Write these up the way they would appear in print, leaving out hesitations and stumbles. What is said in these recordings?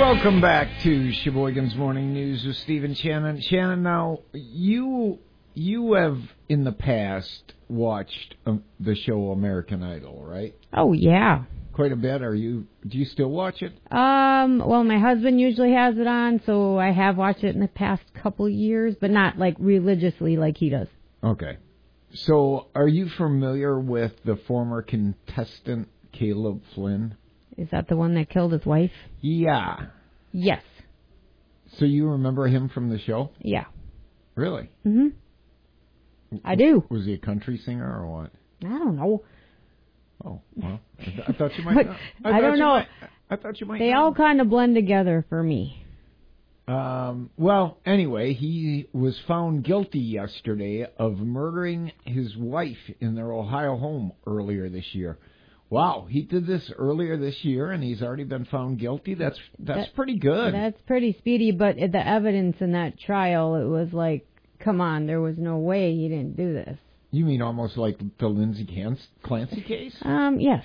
Welcome back to Sheboygan's Morning News with Steve and Shannon. Shannon, now, you have in the past watched the show American Idol, right? Oh, yeah. Quite a bit. Do you still watch it? Well, my husband usually has it on, so I have watched it in the past couple years, but not like religiously like he does. Okay. So, are you familiar with the former contestant Caleb Flynn? Is that the one that killed his wife? Yeah. Yes. So you remember him from the show? Yeah. Really? Mm-hmm. I do. Was he a country singer or what? I don't know. Oh, well, I thought you might know. I don't know. I thought you might They know. all kind of blend together for me. Well, anyway, he was found guilty yesterday of murdering his wife in their Ohio home earlier this year. Wow, he did this earlier this year, and he's already been found guilty. That's pretty good. That's pretty speedy, but the evidence in that trial, it was like, come on, there was no way he didn't do this. You mean almost like the Lindsay Clancy case? Yes.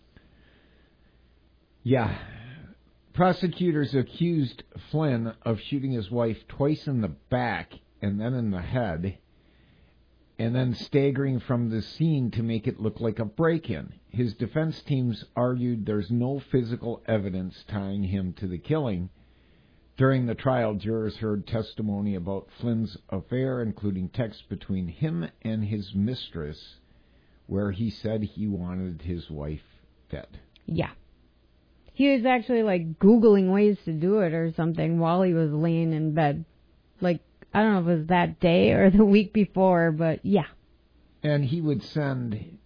Yeah. Prosecutors accused Flynn of shooting his wife twice in the back and then in the head, and then staggering from the scene to make it look like a break-in. His defense teams argued there's no physical evidence tying him to the killing. During the trial, jurors heard testimony about Flynn's affair, including texts between him and his mistress, where he said he wanted his wife dead. Yeah. He was actually, like, Googling ways to do it or something while he was laying in bed. Like, I don't know if it was that day or the week before, but yeah. And he would send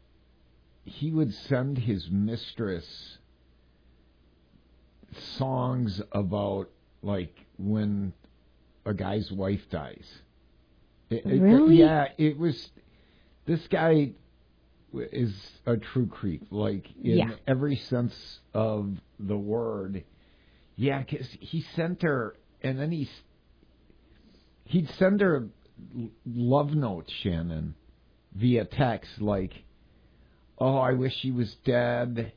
his mistress songs about, like, when a guy's wife dies. Really? It was, this guy is a true creep, like, in every sense of the word. Yeah, because he sent her, and then he'd send her love notes, Shannon, via text, like, oh, I wish she was dead,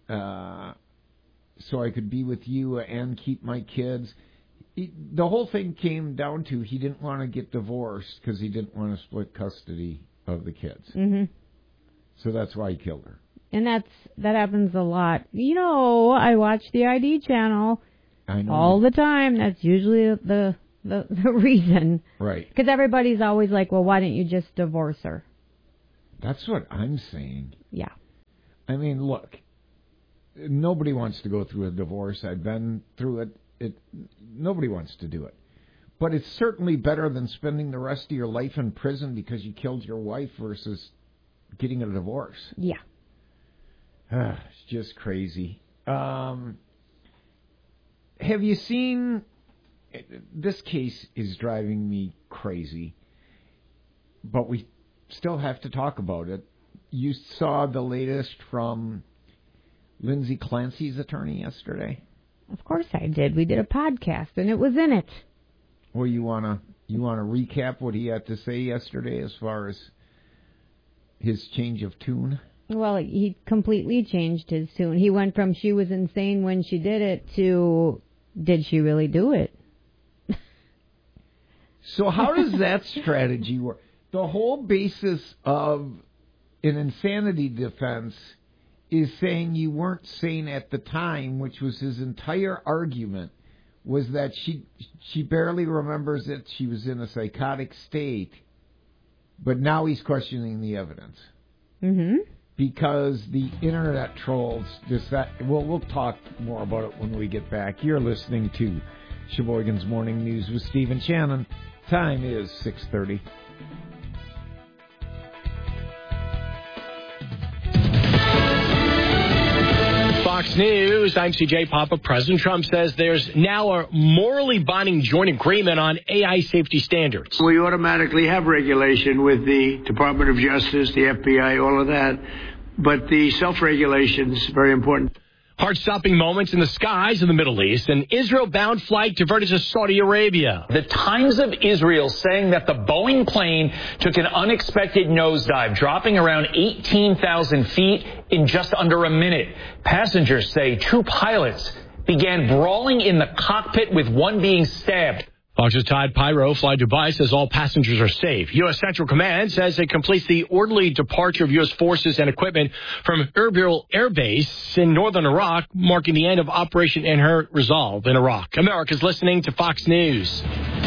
so I could be with you and keep my kids. The whole thing came down to he didn't want to get divorced because he didn't want to split custody of the kids. Mm-hmm. So that's why he killed her. And that happens a lot. You know, I watch the ID channel all the time. That's usually the reason. Right. Because everybody's always like, well, why didn't you just divorce her? That's what I'm saying. Yeah. I mean, look, nobody wants to go through a divorce. I've been through it. Nobody wants to do it. But it's certainly better than spending the rest of your life in prison because you killed your wife versus getting a divorce. Yeah. It's just crazy. Have you seen... This case is driving me crazy, but we still have to talk about it. You saw the latest from Lindsay Clancy's attorney yesterday? Of course I did. We did a podcast, and it was in it. Well, you wanna recap what he had to say yesterday as far as his change of tune? Well, he completely changed his tune. He went from she was insane when she did it to did she really do it? So how does that strategy work? The whole basis of an insanity defense is saying you weren't sane at the time, which was his entire argument, was that she barely remembers that she was in a psychotic state, but now he's questioning the evidence. Mm-hmm. Because the internet trolls we'll talk more about it when we get back. You're listening to Sheboygan's Morning News with Steve and Shannon. Time is 6:30. Fox News, I'm CJ Papa. President Trump says there's now a morally binding joint agreement on AI safety standards. We automatically have regulation with the Department of Justice, the FBI, all of that. But the self-regulation is very important. Heart-stopping moments in the skies of the Middle East. An Israel-bound flight diverted to Saudi Arabia. The Times of Israel saying that the Boeing plane took an unexpected nosedive, dropping around 18,000 feet in just under a minute. Passengers say two pilots began brawling in the cockpit with one being stabbed. Fox's Todd Pyro, Fly Dubai, says all passengers are safe. U.S. Central Command says it completes the orderly departure of U.S. forces and equipment from Erbil Air Base in northern Iraq, marking the end of Operation Inherent Resolve in Iraq. America's listening to Fox News.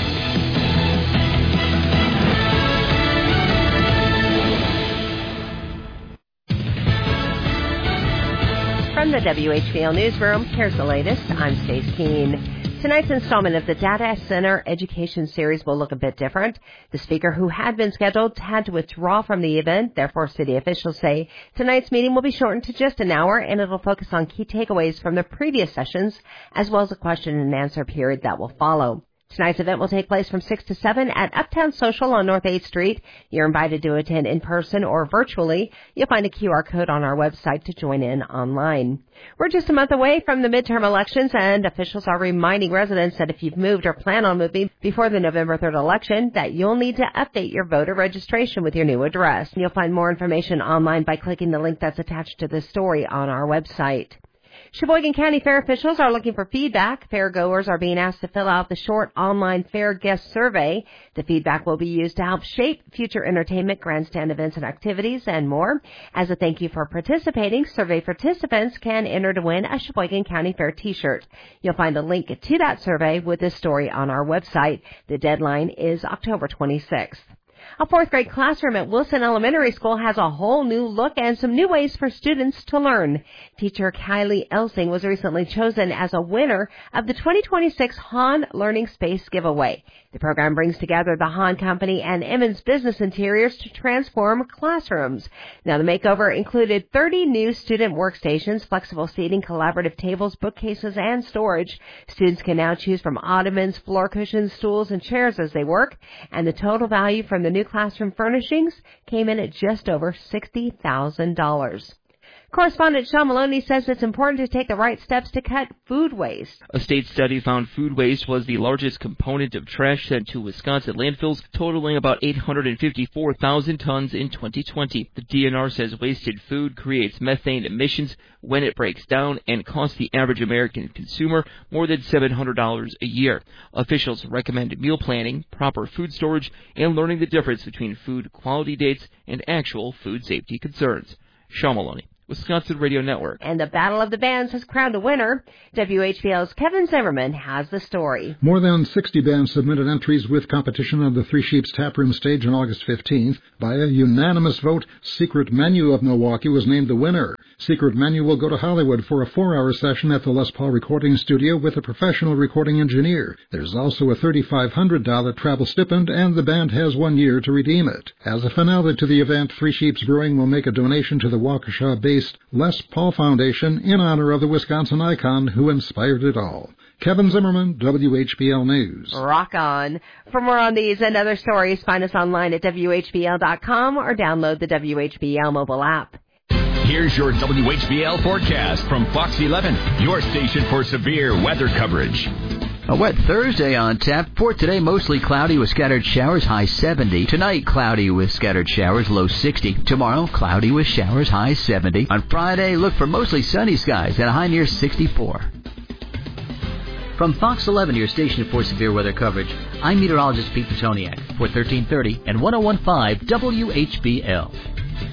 From the WHBL Newsroom, here's the latest. I'm Stace Keene. Tonight's installment of the Data Center Education Series will look a bit different. The speaker who had been scheduled had to withdraw from the event. Therefore, city officials say tonight's meeting will be shortened to just an hour, and it'll focus on key takeaways from the previous sessions, as well as a question and answer period that will follow. Tonight's event will take place from 6 to 7 at Uptown Social on North 8th Street. You're invited to attend in person or virtually. You'll find a QR code on our website to join in online. We're just a month away from the midterm elections, and officials are reminding residents that if you've moved or plan on moving before the November 3rd election, that you'll need to update your voter registration with your new address. You'll find more information online by clicking the link that's attached to this story on our website. Sheboygan County Fair officials are looking for feedback. Fairgoers are being asked to fill out the short online fair guest survey. The feedback will be used to help shape future entertainment, grandstand events and activities, and more. As a thank you for participating, survey participants can enter to win a Sheboygan County Fair t-shirt. You'll find a link to that survey with this story on our website. The deadline is October 26th. A fourth grade classroom at Wilson Elementary School has a whole new look and some new ways for students to learn. Teacher Kylie Elsing was recently chosen as a winner of the 2026 Hahn Learning Space giveaway. The program brings together the Hahn Company and Emmons Business Interiors to transform classrooms. Now, the makeover included 30 new student workstations, flexible seating, collaborative tables, bookcases, and storage. Students can now choose from ottomans, floor cushions, stools, and chairs as they work, and the total value from the new classroom furnishings came in at just over $60,000. Correspondent Sean Maloney says it's important to take the right steps to cut food waste. A state study found food waste was the largest component of trash sent to Wisconsin landfills, totaling about 854,000 tons in 2020. The DNR says wasted food creates methane emissions when it breaks down and costs the average American consumer more than $700 a year. Officials recommend meal planning, proper food storage, and learning the difference between food quality dates and actual food safety concerns. Sean Maloney, Wisconsin Radio Network. And the Battle of the Bands has crowned a winner. WHBL's Kevin Zimmerman has the story. More than 60 bands submitted entries with competition on the Three Sheeps Taproom stage on August 15th. By a unanimous vote, Secret Menu of Milwaukee was named the winner. Secret Menu will go to Hollywood for a 4-hour session at the Les Paul Recording Studio with a professional recording engineer. There's also a $3,500 travel stipend, and the band has 1 year to redeem it. As a finale to the event, Three Sheeps Brewing will make a donation to the Waukesha-based Les Paul Foundation in honor of the Wisconsin icon who inspired it all. Kevin Zimmerman, WHBL News. Rock on. For more on these and other stories, find us online at WHBL.com or download the WHBL mobile app. Here's your WHBL forecast from Fox 11, your station for severe weather coverage. A wet Thursday on tap. For today, mostly cloudy with scattered showers, high 70. Tonight, cloudy with scattered showers, low 60. Tomorrow, cloudy with showers, high 70. On Friday, look for mostly sunny skies and a high near 64. From Fox 11, your station for severe weather coverage, I'm meteorologist Pete Petoniak for 1330 and 1015 WHBL.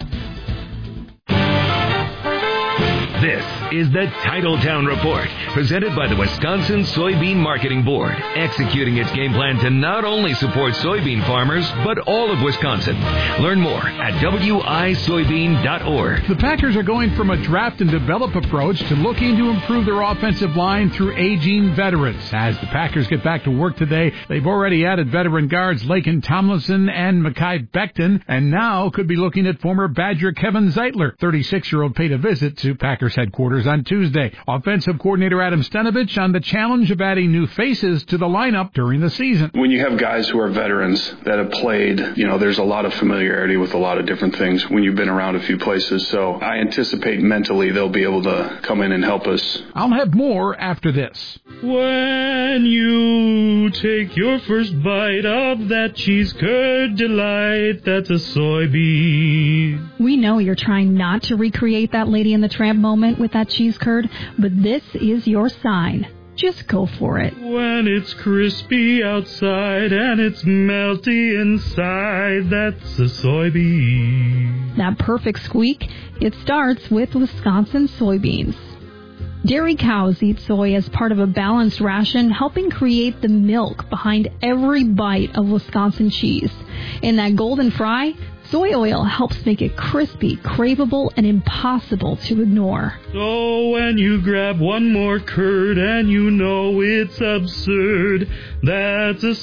This is the Titletown Report, presented by the Wisconsin Soybean Marketing Board, executing its game plan to not only support soybean farmers, but all of Wisconsin. Learn more at wisoybean.org. The Packers are going from a draft and develop approach to looking to improve their offensive line through aging veterans. As the Packers get back to work today, they've already added veteran guards Laken Tomlinson and Mekhi Becton, and now could be looking at former Badger Kevin Zeitler. 36-year-old paid a visit to Packers headquarters on Tuesday. Offensive coordinator Adam Stenavich on the challenge of adding new faces to the lineup during the season. When you have guys who are veterans that have played, there's a lot of familiarity with a lot of different things when you've been around a few places. So I anticipate mentally they'll be able to come in and help us. I'll have more after this. When you take your first bite of that cheese curd delight, that's a soybean. We know you're trying not to recreate that Lady and the Tramp moment with that cheese curd, but this is your sign. Just go for it. When it's crispy outside and it's melty inside, that's a soybean. That perfect squeak, it starts with Wisconsin soybeans. Dairy cows eat soy as part of a balanced ration, helping create the milk behind every bite of Wisconsin cheese. In that golden fry, soy oil helps make it crispy, craveable, and impossible to ignore. So when you grab one more curd and you know it's absurd, that's a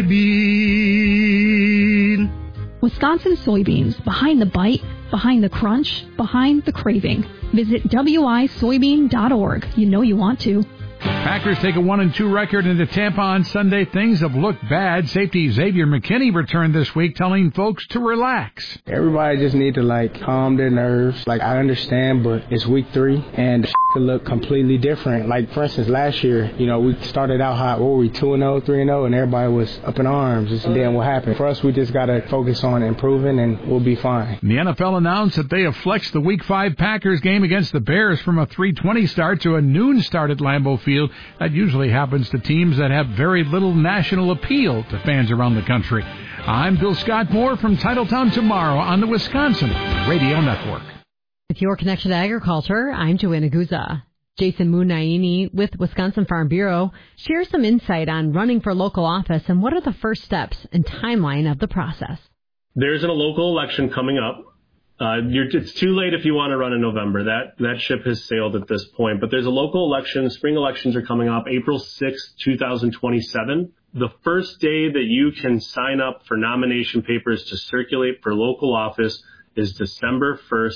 soybean. Wisconsin soybeans, behind the bite, behind the crunch, behind the craving. Visit wisoybean.org. You know you want to. Packers take a 1-2 record into Tampa on Sunday. Things have looked bad. Safety Xavier McKinney returned this week, telling folks to relax. Everybody just need to, calm their nerves. I understand, but it's week 3, and could look completely different. For instance, last year, we started out hot. What were we, 2-0, 3-0, and everybody was up in arms. And then what happened? For us, we just got to focus on improving, and we'll be fine. The NFL announced that they have flexed the Week 5 Packers game against the Bears from a 3:20 start to a noon start at Lambeau Field. That usually happens to teams that have very little national appeal to fans around the country. I'm Bill Scott. More from Titletown tomorrow on the Wisconsin Radio Network. With your connection to agriculture, I'm Joanna Guza. Jason Munaini with Wisconsin Farm Bureau shares some insight on running for local office and what are the first steps and timeline of the process. There's a local election coming up. It's too late if you want to run in November. That ship has sailed at this point. But there's a local election. Spring elections are coming up April 6th, 2027. The first day that you can sign up for nomination papers to circulate for local office is December 1st,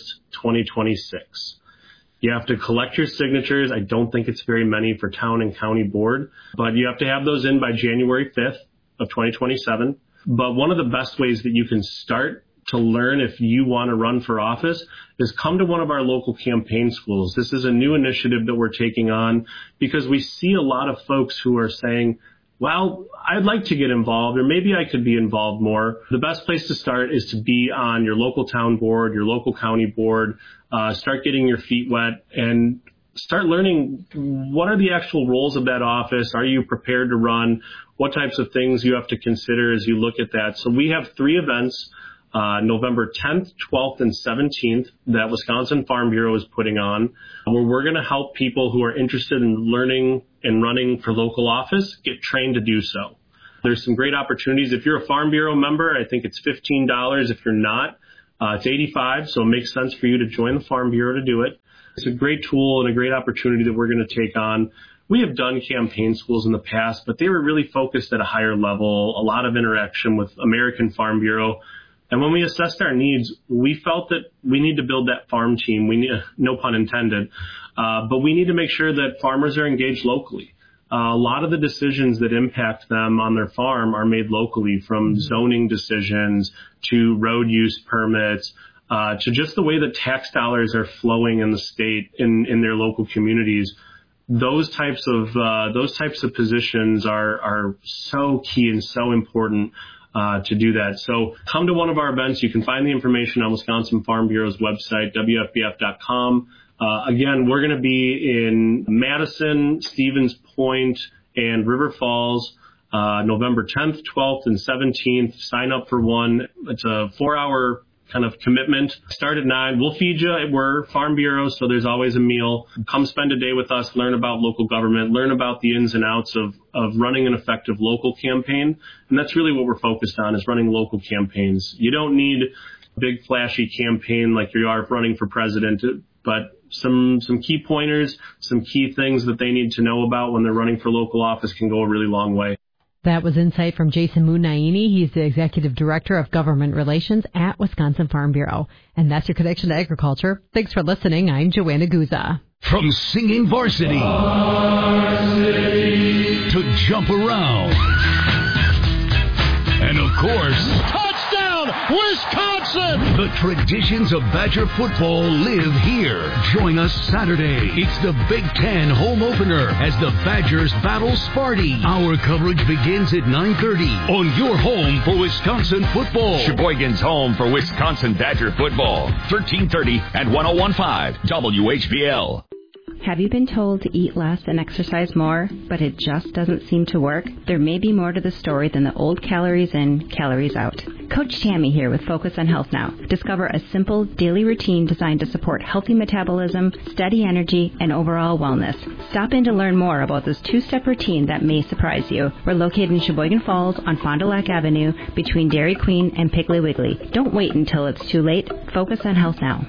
2026. You have to collect your signatures. I don't think it's very many for town and county board, but you have to have those in by January 5th of 2027. But one of the best ways that you can start to learn if you want to run for office is come to one of our local campaign schools. This is a new initiative that we're taking on because we see a lot of folks who are saying, well, I'd like to get involved, or maybe I could be involved more. The best place to start is to be on your local town board, your local county board, start getting your feet wet and start learning what are the actual roles of that office. Are you prepared to run? What types of things you have to consider as you look at that. So we have 3 events, November 10th, 12th, and 17th that Wisconsin Farm Bureau is putting on, where we're going to help people who are interested in learning and running for local office get trained to do so. There's some great opportunities. If you're a Farm Bureau member, I think it's $15. If you're not, it's $85, so it makes sense for you to join the Farm Bureau to do it. It's a great tool and a great opportunity that we're going to take on. We have done campaign schools in the past, but they were really focused at a higher level, a lot of interaction with American Farm Bureau. And when we assessed our needs, we felt that we need to build that farm team. We need, no pun intended, but we need to make sure that farmers are engaged locally. A lot of the decisions that impact them on their farm are made locally, from zoning decisions to road use permits, to just the way that tax dollars are flowing in the state in their local communities. Those types of positions are so key and so important to do that. So come to one of our events. You can find the information on Wisconsin Farm Bureau's website, WFBF.com. Again, we're going to be in Madison, Stevens Point, and River Falls, November 10th, 12th, and 17th. Sign up for one. It's a 4-hour kind of commitment. Start at 9. We'll feed you. We're Farm Bureau, so there's always a meal. Come spend a day with us, learn about local government, learn about the ins and outs of running an effective local campaign. And that's really what we're focused on, is running local campaigns. You don't need a big flashy campaign like you are running for president, but some key pointers, some key things that they need to know about when they're running for local office can go a really long way. That was insight from Jason Munaini. He's the Executive Director of Government Relations at Wisconsin Farm Bureau. And that's your connection to agriculture. Thanks for listening. I'm Joanna Guza. From singing varsity to jump around. And of course, touchdown, Wisconsin! Johnson. The traditions of Badger football live here. Join us Saturday. It's the Big Ten home opener as the Badgers battle Sparty. Our coverage begins at 9:30 on your home for Wisconsin football. Sheboygan's home for Wisconsin Badger football. 1330 and 101.5 WHBL. Have you been told to eat less and exercise more, but it just doesn't seem to work? There may be more to the story than the old calories in, calories out. Coach Tammy here with Focus on Health Now. Discover a simple daily routine designed to support healthy metabolism, steady energy, and overall wellness. Stop in to learn more about this two-step routine that may surprise you. We're located in Sheboygan Falls on Fond du Lac Avenue between Dairy Queen and Piggly Wiggly. Don't wait until it's too late. Focus on Health Now.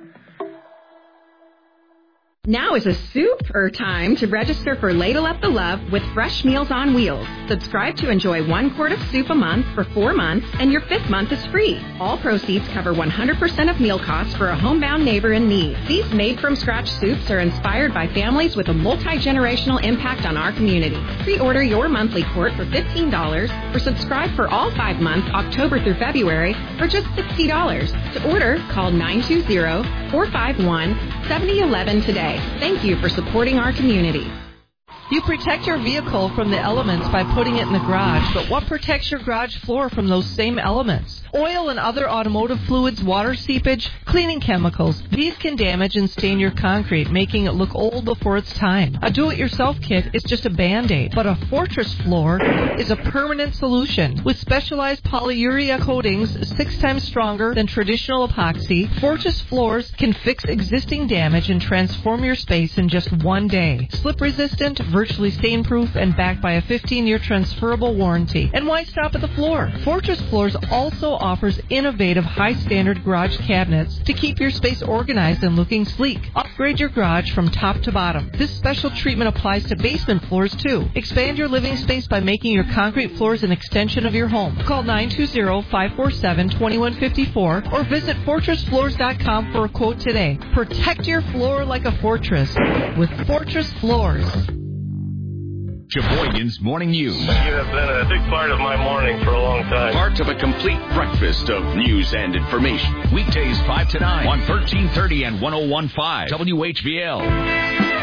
Now is a super time to register for Ladle Up the Love with Fresh Meals on Wheels. Subscribe to enjoy 1 quart of soup a month for 4 months, and your 5th month is free. All proceeds cover 100% of meal costs for a homebound neighbor in need. These made-from-scratch soups are inspired by families with a multi-generational impact on our community. Pre-order your monthly quart for $15 or subscribe for all 5 months, October through February, for just $60. To order, call 920-451-7011 today. Thank you for supporting our community. You protect your vehicle from the elements by putting it in the garage, but what protects your garage floor from those same elements? Oil and other automotive fluids, water seepage, cleaning chemicals. These can damage and stain your concrete, making it look old before its time. A do-it-yourself kit is just a Band-Aid, but a Fortress floor is a permanent solution. With specialized polyurea coatings 6 times stronger than traditional epoxy, Fortress floors can fix existing damage and transform your space in just 1 day. Slip-resistant, virtually stain-proof, and backed by a 15-year transferable warranty. And why stop at the floor? Fortress Floors also offers innovative high-standard garage cabinets to keep your space organized and looking sleek. Upgrade your garage from top to bottom. This special treatment applies to basement floors, too. Expand your living space by making your concrete floors an extension of your home. Call 920-547-2154 or visit FortressFloors.com for a quote today. Protect your floor like a fortress with Fortress Floors. Sheboygan's Morning News. You have been a big part of my morning for a long time. Part of a complete breakfast of news and information. Weekdays 5 to 9 on 1330 and 101.5 WHBL.